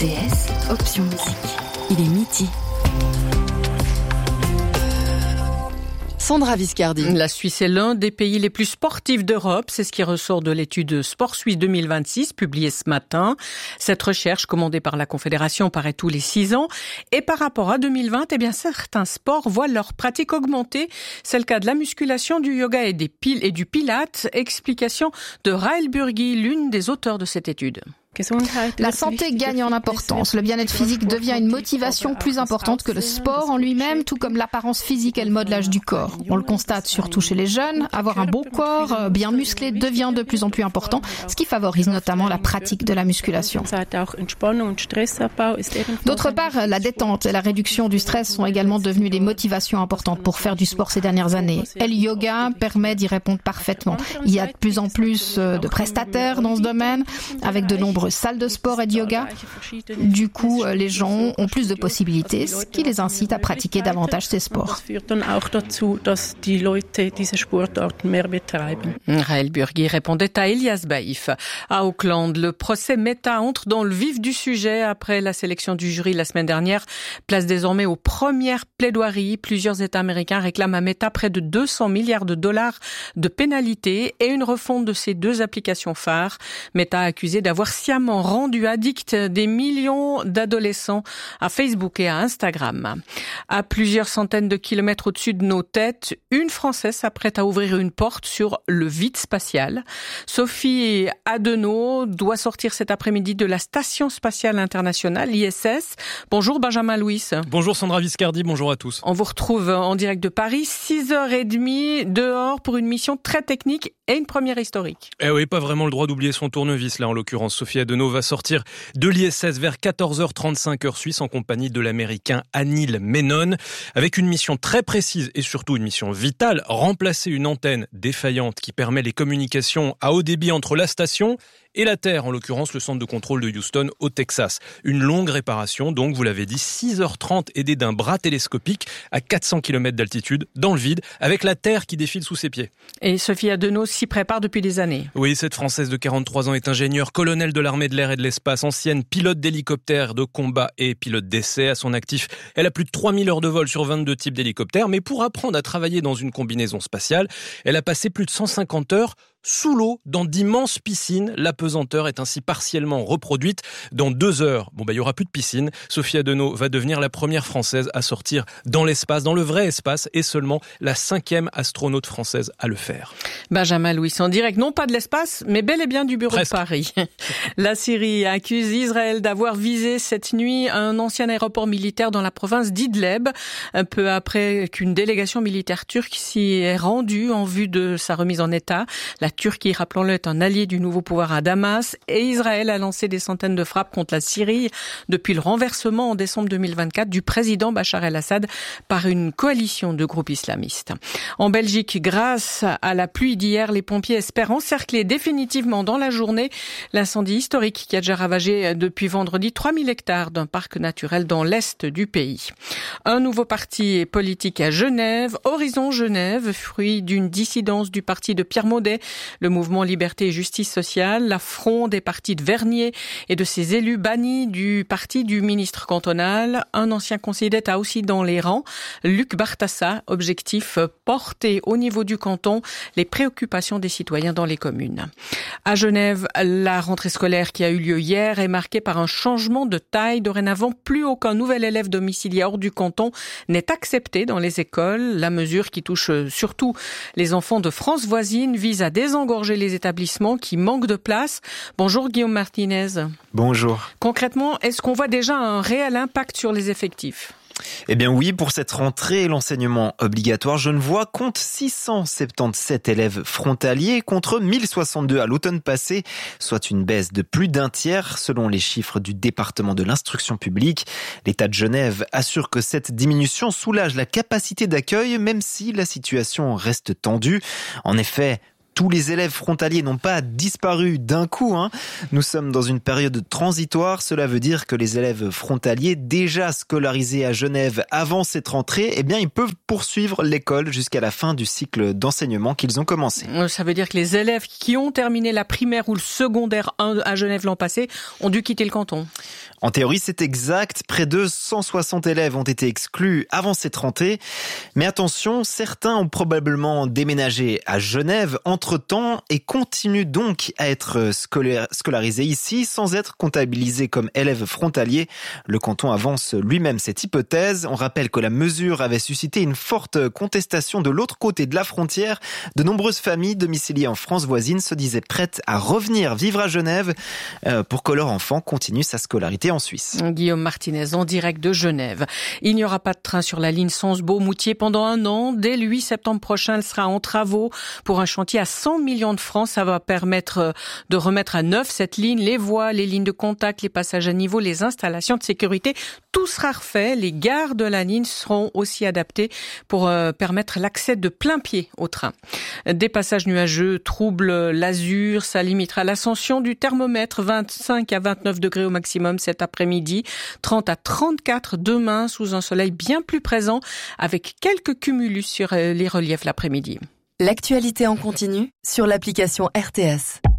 RTS, option musique. Il est midi. Sandra Viscardi. La Suisse est l'un des pays les plus sportifs d'Europe. C'est ce qui ressort de l'étude Sport Suisse 2026, publiée ce matin. Cette recherche, commandée par la Confédération, paraît tous les 6 ans. Et par rapport à 2020, certains sports voient leur pratique augmenter. C'est le cas de la musculation, du yoga et du pilates. Explication de Rahel Burgi, l'une des auteurs de cette étude. La santé gagne en importance. Le bien-être physique devient une motivation plus importante que le sport en lui-même, tout comme l'apparence physique et le modelage du corps. On le constate surtout chez les jeunes. Avoir un beau corps, bien musclé, devient de plus en plus important, ce qui favorise notamment la pratique de la musculation. D'autre part, la détente et la réduction du stress sont également devenues des motivations importantes pour faire du sport ces dernières années. Et le yoga permet d'y répondre parfaitement. Il y a de plus en plus de prestataires dans ce domaine, avec de nombreuses salles de sport et de yoga. Du coup, les gens ont plus de possibilités, ce qui les incite à pratiquer davantage ces sports. Rahel Burgi répondait à Elias Baïf. À Auckland, le procès Meta entre dans le vif du sujet après la sélection du jury la semaine dernière. Place désormais aux premières plaidoiries. Plusieurs États américains réclament à Meta près de 200 milliards de dollars de pénalités et une refonte de ses 2 applications phares. Meta accusé d'avoir sciemment rendu addict des millions d'adolescents à Facebook et à Instagram. À plusieurs centaines de kilomètres au-dessus de nos têtes, une Française s'apprête à ouvrir une porte sur le vide spatial. Sophie Adenau doit sortir cet après-midi de la Station spatiale internationale, ISS. Bonjour Benjamin Louis. Bonjour Sandra Viscardi, bonjour à tous. On vous retrouve en direct de Paris, 6h30 dehors pour une mission très technique et une première historique. Eh oui, pas vraiment le droit d'oublier son tournevis là en l'occurrence. Sophie Adenau va sortir de l'ISS vers 14h35 heure suisse en compagnie de l'américain Anil Menon avec une mission très précise et surtout une mission vitale, remplacer une antenne défaillante qui permet les communications à haut débit entre la station et la Terre, en l'occurrence le centre de contrôle de Houston au Texas. Une longue réparation, donc vous l'avez dit, 6h30 aidée d'un bras télescopique à 400 km d'altitude, dans le vide, avec la Terre qui défile sous ses pieds. Et Sophie Adenau s'y prépare depuis des années. Oui, cette Française de 43 ans est ingénieure, colonel de l'armée de l'air et de l'espace, ancienne pilote d'hélicoptère de combat et pilote d'essai. À son actif, elle a plus de 3000 heures de vol sur 22 types d'hélicoptères, mais pour apprendre à travailler dans une combinaison spatiale, elle a passé plus de 150 heures sous l'eau, dans d'immenses piscines. La pesanteur est ainsi partiellement reproduite. Dans 2 heures, il y aura plus de piscine. Sophie Adenau va devenir la première Française à sortir dans l'espace, dans le vrai espace, et seulement la 5e astronaute française à le faire. Benjamin Louis en direct, non pas de l'espace, mais bel et bien du bureau Presque. de Paris. La Syrie accuse Israël d'avoir visé cette nuit un ancien aéroport militaire dans la province d'Idleb, un peu après qu'une délégation militaire turque s'y est rendue en vue de sa remise en état. La Turquie, rappelons-le, est un allié du nouveau pouvoir à Damas et Israël a lancé des centaines de frappes contre la Syrie depuis le renversement en décembre 2024 du président Bachar el-Assad par une coalition de groupes islamistes. En Belgique, grâce à la pluie d'hier, les pompiers espèrent encercler définitivement dans la journée l'incendie historique qui a déjà ravagé depuis vendredi 3000 hectares d'un parc naturel dans l'est du pays. Un nouveau parti politique à Genève, Horizon Genève, fruit d'une dissidence du parti de Pierre Maudet, le mouvement Liberté et Justice sociale, l'affront des partis de Vernier et de ses élus bannis du parti du ministre cantonal. Un ancien conseiller d'État aussi dans les rangs, Luc Bartassa. Objectif, porter au niveau du canton les préoccupations des citoyens dans les communes. À Genève, la rentrée scolaire qui a eu lieu hier est marquée par un changement de taille. Dorénavant, plus aucun nouvel élève domicilié hors du canton n'est accepté dans les écoles. La mesure qui touche surtout les enfants de France voisine vise à désengorger les établissements qui manquent de place. Bonjour Guillaume Martinez. Bonjour. Concrètement, est-ce qu'on voit déjà un réel impact sur les effectifs ? Eh bien oui, pour cette rentrée, l'enseignement obligatoire Genevois compte 677 élèves frontaliers contre 1062 à l'automne passé, soit une baisse de plus d'un tiers selon les chiffres du département de l'instruction publique. L'État de Genève assure que cette diminution soulage la capacité d'accueil même si la situation reste tendue. En effet, Tous les élèves frontaliers n'ont pas disparu d'un coup. Nous sommes dans une période transitoire. Cela veut dire que les élèves frontaliers déjà scolarisés à Genève avant cette rentrée, ils peuvent poursuivre l'école jusqu'à la fin du cycle d'enseignement qu'ils ont commencé. Ça veut dire que les élèves qui ont terminé la primaire ou le secondaire à Genève l'an passé ont dû quitter le canton. En théorie, c'est exact. Près de 160 élèves ont été exclus avant cette rentrée. Mais attention, certains ont probablement déménagé à Genève entre-temps et continuent donc à être scolarisés ici sans être comptabilisés comme élèves frontaliers. Le canton avance lui-même cette hypothèse. On rappelle que la mesure avait suscité une forte contestation de l'autre côté de la frontière. De nombreuses familles domiciliées en France voisine se disaient prêtes à revenir vivre à Genève pour que leur enfant continue sa scolarité en Suisse. Guillaume Martinez en direct de Genève. Il n'y aura pas de train sur la ligne Sens-Beaumoutier pendant un an. Dès le 8 septembre prochain, elle sera en travaux pour un chantier à 100 millions de francs. Ça va permettre de remettre à neuf cette ligne, les voies, les lignes de contact, les passages à niveau, les installations de sécurité. Tout sera refait. Les gares de la ligne seront aussi adaptées pour permettre l'accès de plein pied au train. Des passages nuageux troublent l'azur. Ça limitera l'ascension du thermomètre. 25 à 29 degrés au maximum cet après-midi. 30 à 34 demain sous un soleil bien plus présent avec quelques cumulus sur les reliefs l'après-midi. L'actualité en continu sur l'application RTS.